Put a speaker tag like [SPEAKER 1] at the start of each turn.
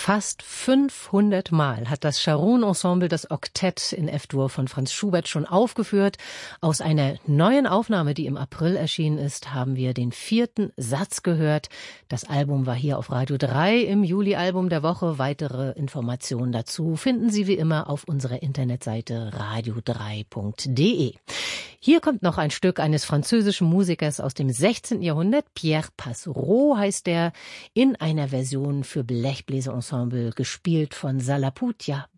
[SPEAKER 1] Fast 500 Mal hat das Charon-Ensemble das Oktett in F-Dur von Franz Schubert schon aufgeführt. Aus einer neuen Aufnahme, die im April erschienen ist, haben wir den 4. Satz gehört. Das Album war hier auf Radio 3 im Juli-Album der Woche. Weitere Informationen dazu finden Sie wie immer auf unserer Internetseite radio3.de. Hier kommt noch ein Stück eines französischen Musikers aus dem 16. Jahrhundert. Pierre Passereau heißt er, in einer Version für Blechbläserensemble, gespielt von Salaputia